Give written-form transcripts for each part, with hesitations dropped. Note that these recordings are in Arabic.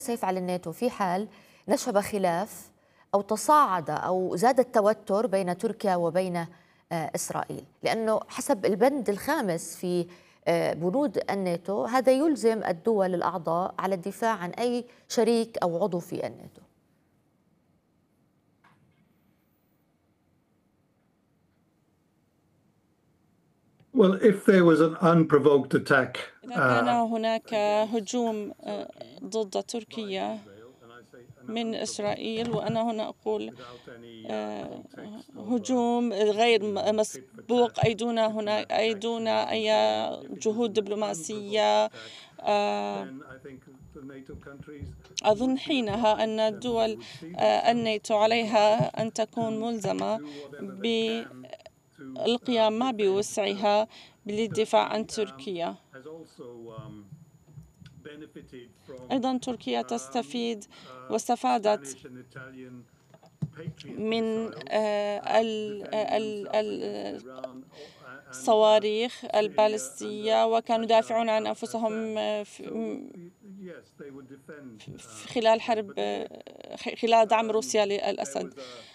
سيف على الناتو في حال نشب خلاف أو تصاعد أو زاد التوتر بين تركيا وبين إسرائيل، لأنه حسب البند الخامس في بنود الناتو هذا يلزم الدول الأعضاء على الدفاع عن أي شريك أو عضو في الناتو. Well, if there was an unprovoked attack, إذا كان هناك هجوم ضد تركيا من إسرائيل، وأنا هنا أقول هجوم غير مسبوق أي دون أي جهود دبلوماسية، أظن حينها أن دول الناتو عليها أن تكون ملزمة بالقيام ما بوسعها للدفاع عن تركيا. أيضا تركيا تستفيد واستفادت من الصواريخ البالستية، وكانوا يدافعون عن أنفسهم خلال خلال دعم روسيا للأسد.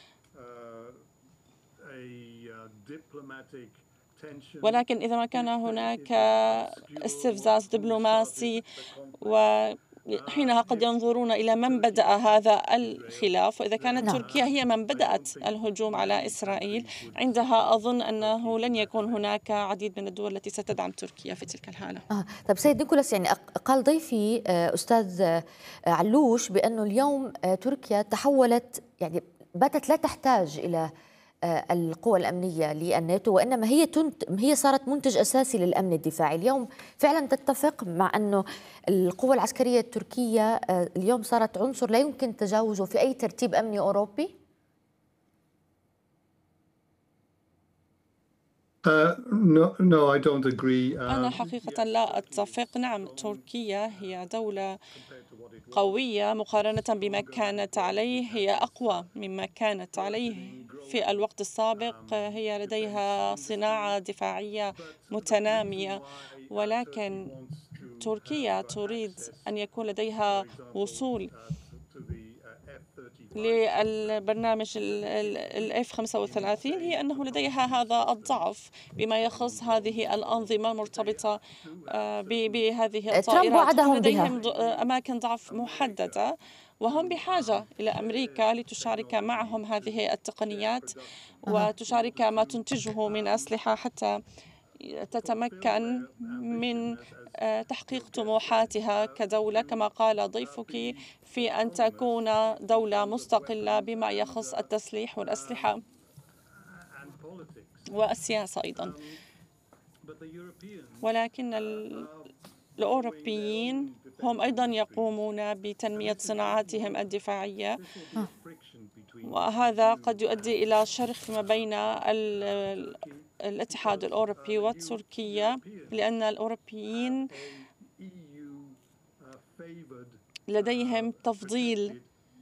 ولكن إذا ما كان هناك استفزاز دبلوماسي، وحينها قد ينظرون إلى من بدأ هذا الخلاف، وإذا كانت تركيا هي من بدأت الهجوم على إسرائيل، عندها أظن أنه لن يكون هناك عديد من الدول التي ستدعم تركيا في تلك الحالة. طيب سيد نيكولاس، يعني قال ضيفي أستاذ علوش بأنه اليوم تركيا تحولت، يعني باتت لا تحتاج إلى القوى الأمنية للناتو، وإنما هي صارت منتج أساسي للأمن الدفاعي. اليوم فعلا تتفق مع أنه القوى العسكرية التركية اليوم صارت عنصر لا يمكن تجاوزه في أي ترتيب أمني أوروبي؟ No, I don't agree. أنا حقيقة لا أتفق. نعم، تركيا هي دولة قوية مقارنة بما كانت عليه، هي أقوى مما كانت عليه في الوقت السابق. هي لديها صناعة دفاعية متنامية، ولكن تركيا تريد أن يكون لديها وصول للبرنامج F-35. هي أنه لديها هذا الضعف بما يخص هذه الأنظمة المرتبطة بهذه الطائرات. لديهم أماكن ضعف محددة، وهم بحاجة إلى أمريكا لتشارك معهم هذه التقنيات وتشارك ما تنتجه من أسلحة حتى تتمكن من تحقيق طموحاتها كدولة، كما قال ضيفك، في أن تكون دولة مستقلة بما يخص التسليح والأسلحة والسياسة أيضا. ولكن الأوروبيين هم أيضا يقومون بتنمية صناعاتهم الدفاعية، وهذا قد يؤدي إلى شرخ ما بين الاتحاد الأوروبي وتركيا، لأن الأوروبيين لديهم تفضيل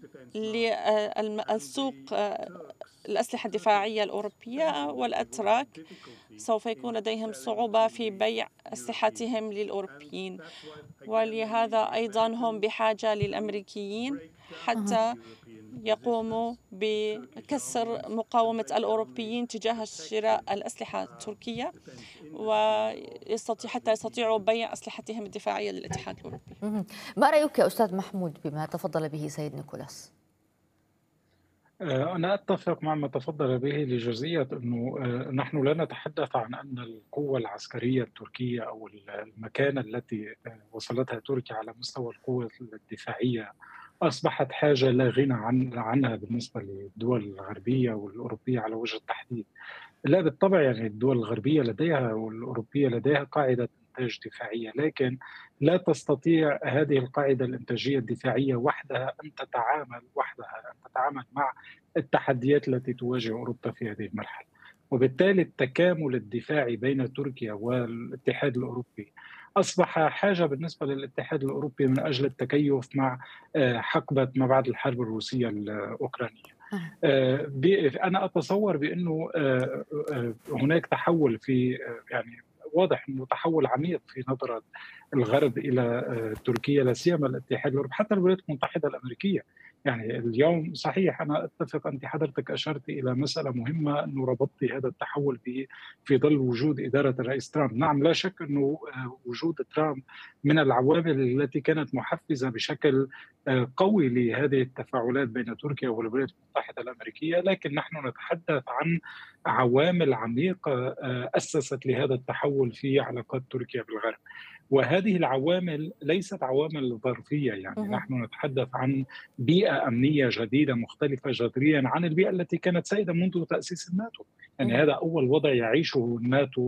للسوق الأسلحة الدفاعية الأوروبية، والأتراك سوف يكون لديهم صعوبة في بيع أسلحتهم للأوروبيين، ولهذا أيضا هم بحاجة للأمريكيين حتى يقوموا بكسر مقاومة الأوروبيين تجاه شراء الأسلحة التركية، حتى يستطيعوا بيع أسلحتهم الدفاعية للاتحاد الأوروبي. ما رأيك يا أستاذ محمود بما تفضل به سيد نيكولاس؟ أنا أتفق مع ما تفضل به لجزئية أنه نحن لا نتحدث عن أن القوة العسكرية التركية أو المكانة التي وصلتها تركيا على مستوى القوة الدفاعية أصبحت حاجة لا غنى عنها بالنسبة للدول الغربية والأوروبية على وجه التحديد. لا بالطبع، يعني الدول الغربية لديها والأوروبية لديها قاعدة إنتاج دفاعية، لكن لا تستطيع هذه القاعدة الإنتاجية الدفاعية وحدها أن تتعامل مع التحديات التي تواجه أوروبا في هذه المرحلة. وبالتالي التكامل الدفاعي بين تركيا والاتحاد الأوروبي أصبح حاجة بالنسبة للاتحاد الأوروبي من أجل التكيف مع حقبة ما بعد الحرب الروسية الأوكرانية. أنا أتصور بأنه هناك تحول في يعني واضح أنه تحول عميق في نظرة الغرب إلى تركيا، لا سيما الاتحاد الأوروبي، حتى الولايات المتحدة الأمريكية. يعني اليوم صحيح أنا أتفق، أنت حضرتك أشرت إلى مسألة مهمة أنه ربطتي هذا التحول في ظل وجود إدارة الرئيس ترامب. نعم، لا شك أنه وجود ترامب من العوامل التي كانت محفزة بشكل قوي لهذه التفاعلات بين تركيا والولايات المتحدة الأمريكية، لكن نحن نتحدث عن عوامل عميقة أسست لهذا التحول في علاقات تركيا بالغرب. وهذه العوامل ليست عوامل ظرفية، يعني نحن نتحدث عن بيئة أمنية جديدة مختلفة جذريا عن البيئة التي كانت سائدة منذ تأسيس الناتو. يعني هذا أول وضع يعيشه الناتو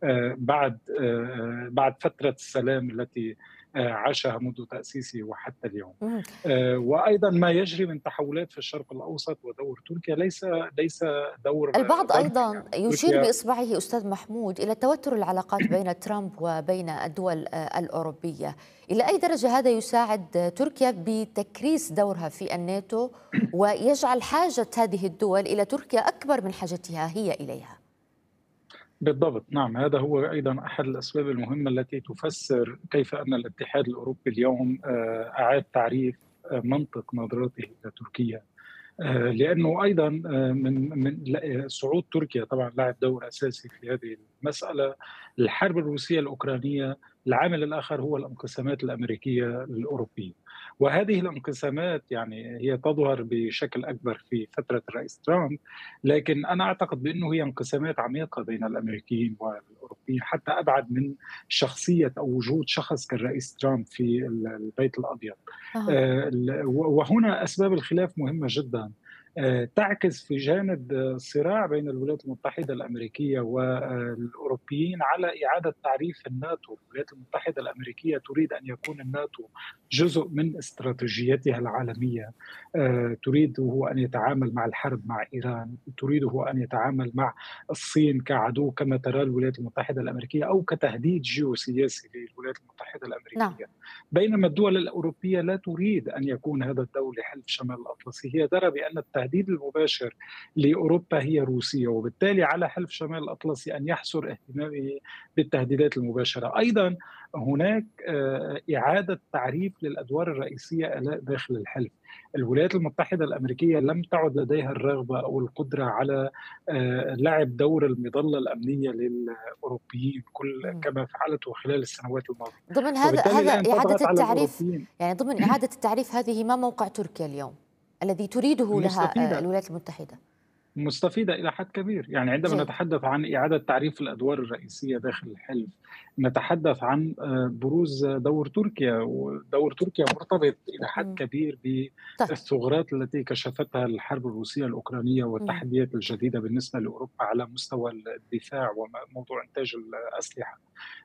بعد فترة السلام التي عاشها منذ تأسيسه وحتى اليوم. وأيضا ما يجري من تحولات في الشرق الأوسط ودور تركيا ليس دور البعض أيضا يعني يشير بإصبعه أستاذ محمود إلى توتر العلاقات بين ترامب وبين الدول الأوروبية. إلى أي درجة هذا يساعد تركيا بتكريس دورها في الناتو ويجعل حاجة هذه الدول إلى تركيا أكبر من حاجتها هي إليها؟ بالضبط، نعم، هذا هو أيضا أحد الأسباب المهمة التي تفسر كيف أن الاتحاد الأوروبي اليوم أعاد تعريف منطق نظرته إلى تركيا، لأنه أيضا من صعود تركيا طبعا لعب دور أساسي في هذه المسألة. الحرب الروسية الأوكرانية، العامل الآخر هو الانقسامات الأمريكية الأوروبية، وهذه الانقسامات يعني هي تظهر بشكل أكبر في فترة الرئيس ترامب، لكن أنا أعتقد بأنه هي انقسامات عميقة بين الأمريكيين والأوروبيين، حتى أبعد من شخصية أو وجود شخص كالرئيس ترامب في البيت الأبيض. وهنا أسباب الخلاف مهمة جدا، تعكس في جانب صراع بين الولايات المتحدة الأمريكية والأوروبيين على إعادة تعريف الناتو. الولايات المتحدة الأمريكية تريد أن يكون الناتو جزء من استراتيجيتها العالمية، تريده أن يتعامل مع الحرب مع إيران، تريده أن يتعامل مع الصين كعدو كما ترى الولايات المتحدة الأمريكية أو كتهديد جيوسياسي للولايات المتحدة الأمريكية. بينما الدول الأوروبية لا تريد أن يكون هذا الدور لحلف شمال الأطلسي، هي ترى بأن التهديد المباشر لأوروبا هي روسيا، وبالتالي على حلف شمال الأطلسي أن يحصر اهتمامه بالتهديدات المباشرة. أيضا هناك إعادة تعريف للأدوار الرئيسية داخل الحلف. الولايات المتحدة الأمريكية لم تعد لديها الرغبة أو القدرة على لعب دور المظلة الأمنية للأوروبيين كما فعلته خلال السنوات الماضية. ضمن هذا إعادة التعريف، يعني ضمن إعادة التعريف هذه ما موقع تركيا اليوم الذي تريده لها الولايات المتحدة؟ مستفيدة إلى حد كبير. يعني عندما نتحدث عن إعادة تعريف الأدوار الرئيسية داخل الحلف، نتحدث عن بروز دور تركيا، ودور تركيا مرتبط إلى حد كبير بالثغرات التي كشفتها الحرب الروسية الأوكرانية والتحديات الجديدة بالنسبة لأوروبا على مستوى الدفاع وموضوع إنتاج الأسلحة.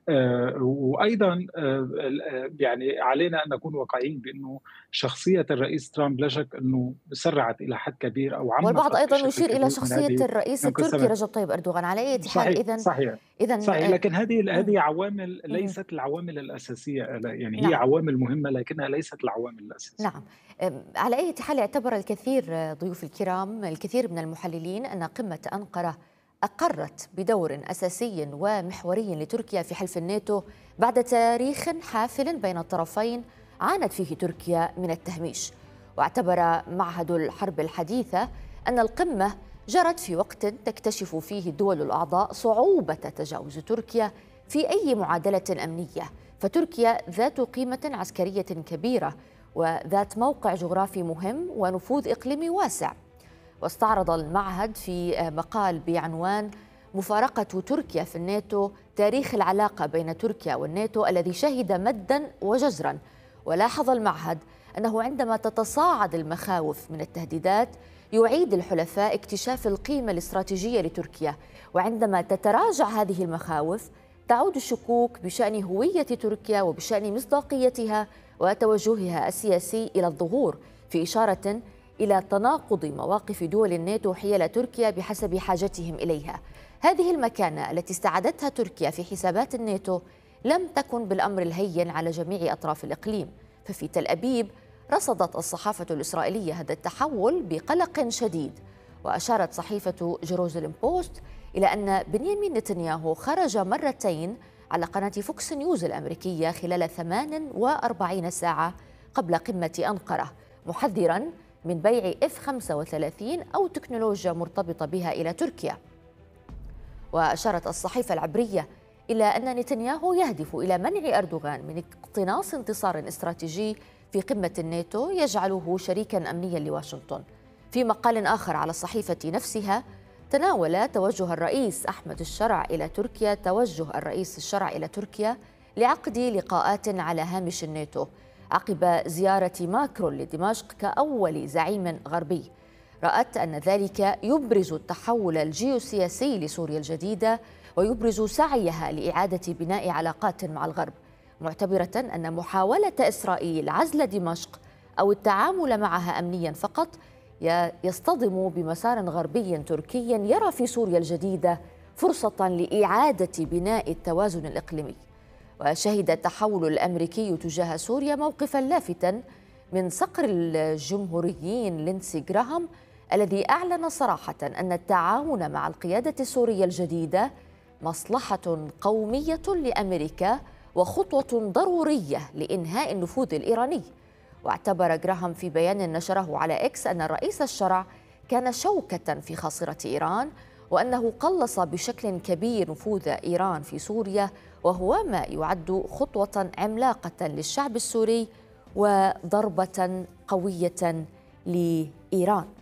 وأيضا يعني علينا أن نكون واقعيين بأنه شخصية الرئيس ترامب لا شك أنه سرعت إلى حد كبير أو عمقت، والبعض أيضا يشير إلى شخصية الرئيس التركي رجب طيب أردوغان. على أي حال صحيح، لكن هذه عوامل ليست العوامل الأساسية، يعني هي عوامل مهمة لكنها ليست العوامل الأساسية. نعم، على أي حال اعتبر الكثير ضيوف الكرام، الكثير من المحللين، أن قمة أنقرة أقرت بدور أساسي ومحوري لتركيا في حلف الناتو بعد تاريخ حافل بين الطرفين عانت فيه تركيا من التهميش. واعتبر معهد الحرب الحديثة أن القمة جرت في وقت تكتشف فيه الدول الأعضاء صعوبة تجاوز تركيا في أي معادلة أمنية، فتركيا ذات قيمة عسكرية كبيرة وذات موقع جغرافي مهم ونفوذ إقليمي واسع. واستعرض المعهد في مقال بعنوان مفارقة تركيا في الناتو تاريخ العلاقة بين تركيا والناتو الذي شهد مدا وجزرا. ولاحظ المعهد أنه عندما تتصاعد المخاوف من التهديدات يعيد الحلفاء اكتشاف القيمة الاستراتيجية لتركيا، وعندما تتراجع هذه المخاوف تعود الشكوك بشأن هوية تركيا وبشأن مصداقيتها وتوجهها السياسي إلى الظهور، في إشارة إلى تناقض مواقف دول الناتو حيال تركيا بحسب حاجتهم إليها. هذه المكانة التي استعادتها تركيا في حسابات الناتو لم تكن بالأمر الهين على جميع أطراف الإقليم، ففي تل أبيب رصدت الصحافة الإسرائيلية هذا التحول بقلق شديد. وأشارت صحيفة جيروزاليم بوست إلى أن بنيامين نتنياهو خرج مرتين على قناة فوكس نيوز الأمريكية خلال 48 ساعة قبل قمة أنقرة، محذراً من بيع F-35 أو تكنولوجيا مرتبطة بها إلى تركيا. وأشارت الصحيفة العبرية إلى أن نتنياهو يهدف إلى منع أردوغان من اقتناص انتصار استراتيجي في قمة الناتو يجعله شريكاً أمنياً لواشنطن. في مقال آخر على الصحيفة نفسها، تناول توجه الرئيس الشرع إلى تركيا لعقد لقاءات على هامش الناتو عقب زيارة ماكرون لدمشق كأول زعيم غربي. رأت أن ذلك يبرز التحول الجيوسياسي لسوريا الجديدة ويبرز سعيها لإعادة بناء علاقات مع الغرب، معتبرة أن محاولة إسرائيل عزل دمشق أو التعامل معها أمنيا فقط يصطدم بمسار غربي تركي يرى في سوريا الجديدة فرصة لإعادة بناء التوازن الإقليمي. وشهد التحول الأمريكي تجاه سوريا موقفاً لافتاً من صقر الجمهوريين لينسي غراهام، الذي أعلن صراحة أن التعاون مع القيادة السورية الجديدة مصلحة قومية لأمريكا وخطوة ضرورية لإنهاء النفوذ الإيراني. واعتبر غراهام في بيان نشره على إكس أن الرئيس الشرع كان شوكة في خاصرة إيران، وأنه قلص بشكل كبير نفوذ إيران في سوريا، وهو ما يعد خطوة عملاقة للشعب السوري وضربة قوية لإيران.